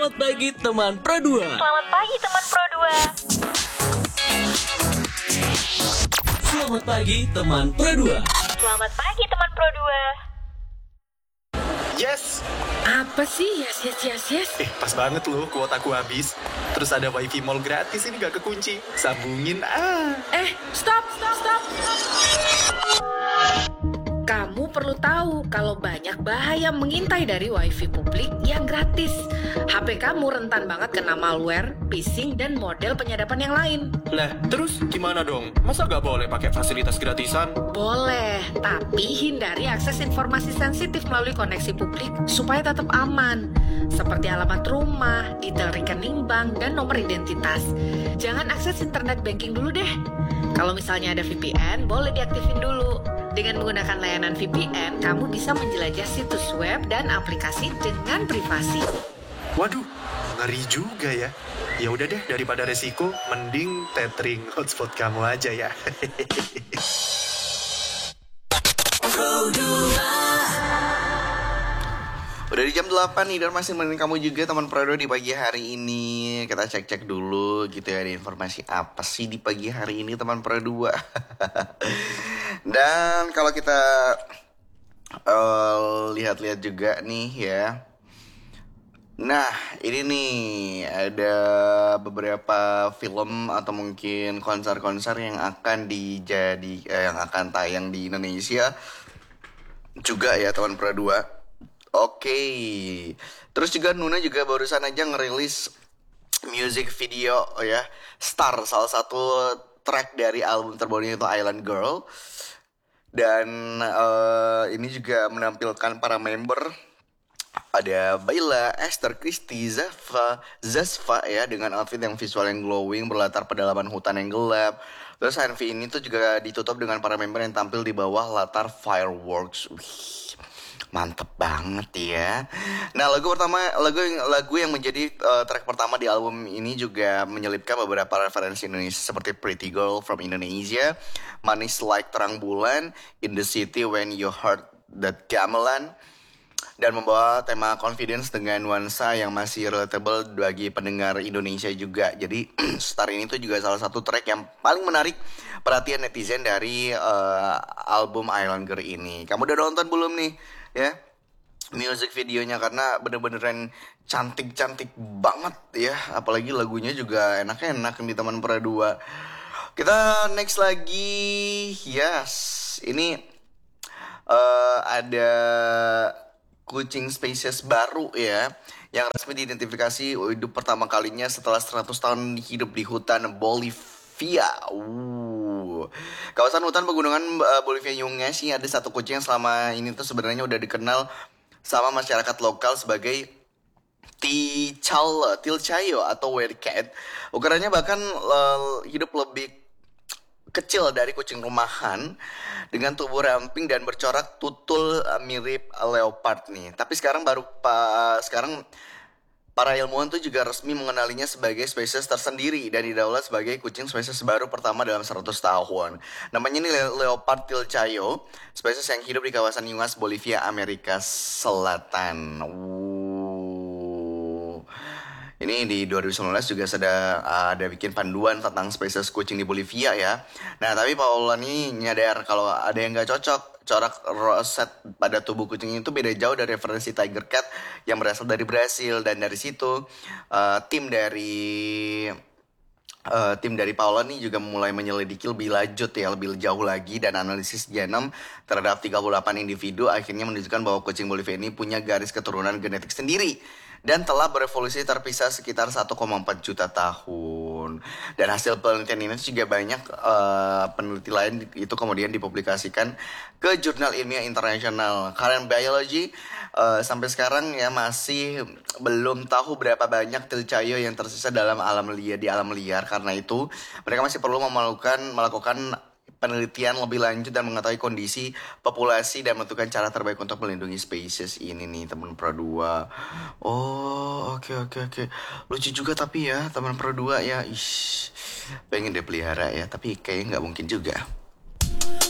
Selamat pagi teman Pro 2. Selamat pagi teman Pro 2. Selamat pagi teman Pro 2. Selamat pagi teman Pro 2. Yes! Apa sih yes? Pas banget loh, kuotaku habis. Terus ada wifi mall gratis, ini gak kekunci. Sambungin Stop. Kamu perlu tahu kalau banyak bahaya mengintai dari wifi publik yang gratis. HP kamu rentan banget kena malware, phishing, dan model penyadapan yang lain. Lah, terus gimana dong? Masa gak boleh pakai fasilitas gratisan? Boleh, tapi hindari akses informasi sensitif melalui koneksi publik supaya tetap aman. Seperti alamat rumah, detail rekening bank, dan nomor identitas. Jangan akses internet banking dulu deh. Kalau misalnya ada VPN, boleh diaktifin dulu. Dengan menggunakan layanan VPN, kamu bisa menjelajah situs web dan aplikasi dengan privasi. Waduh, ngeri juga ya. Ya udah deh, daripada resiko, mending tethering hotspot kamu aja ya. Udah di jam 8 nih dan masih menemukan kamu juga teman Prodo di pagi hari ini. Kita cek-cek dulu gitu ya, ada informasi apa sih di pagi hari ini teman Prodo. Dan kalau kita lihat-lihat juga nih ya. Nah, ini nih ada beberapa film atau mungkin konser-konser yang akan yang akan tayang di Indonesia juga ya teman Prodo. Oke. Terus juga Nuna juga barusan aja ngerilis music video ya, Star, salah satu track dari album terbarunya itu Island Girl. Dan ini juga menampilkan para member. Ada Baila, Esther, Christy, Zasfa ya, dengan outfit yang visual yang glowing berlatar pedalaman hutan yang gelap. Terus MV ini tuh juga ditutup dengan para member yang tampil di bawah latar fireworks. Wih, mantep banget ya. Nah, lagu yang menjadi track pertama di album ini juga menyelipkan beberapa referensi Indonesia seperti Pretty Girl from Indonesia, Manis Like Terang Bulan, In the City When You Heard That Gamelan, dan membawa tema confidence dengan nuansa yang masih relatable bagi pendengar Indonesia juga. Jadi Star ini tuh juga salah satu track yang paling menarik perhatian netizen dari album Island Girl ini. Kamu udah nonton belum nih ya music videonya? Karena bener-beneran cantik-cantik banget ya. Apalagi lagunya juga enak-enak di teman Pra 2. Kita next lagi. Yes, ini ada kucing spesies baru ya, yang resmi diidentifikasi hidup pertama kalinya setelah 100 tahun hidup di hutan Bolivia. Kawasan hutan pegunungan Bolivia Yungas ini ada satu kucing yang selama ini tuh sebenarnya udah dikenal sama masyarakat lokal sebagai Tilcayo atau Werecat. Ukurannya bahkan hidup lebih kecil dari kucing rumahan dengan tubuh ramping dan bercorak tutul mirip leopard nih. Tapi sekarang para ilmuwan tuh juga resmi mengenalinya sebagai spesies tersendiri dan didaulat sebagai kucing spesies baru pertama dalam 100 tahun. Namanya ini Leopard Tilcayo, spesies yang hidup di kawasan Yungas, Bolivia, Amerika Selatan. Ini di 2019 juga ada bikin panduan tentang spesies kucing di Bolivia ya. Nah, tapi Paula nih nyadar kalau ada yang gak cocok. Corak roset pada tubuh kucing itu beda jauh dari referensi Tiger Cat yang berasal dari Brasil. Dan dari situ tim dari Paula nih juga mulai menyelidiki lebih jauh lagi, dan analisis genom terhadap 38 individu akhirnya menunjukkan bahwa kucing Bolivia ini punya garis keturunan genetik sendiri dan telah berevolusi terpisah sekitar 1,4 juta tahun. Dan hasil penelitian ini juga banyak peneliti lain itu kemudian dipublikasikan ke jurnal ilmiah internasional. Current Biology sampai sekarang ya masih belum tahu berapa banyak Tilcayo yang tersisa di alam liar. Karena itu mereka masih perlu melakukan penelitian lebih lanjut dan mengetahui kondisi populasi dan menentukan cara terbaik untuk melindungi spesies ini nih teman Pro 2. Oh, oke. Lucu juga tapi ya teman Pro 2 ya. Pengen deh pelihara ya, tapi kayaknya nggak mungkin juga.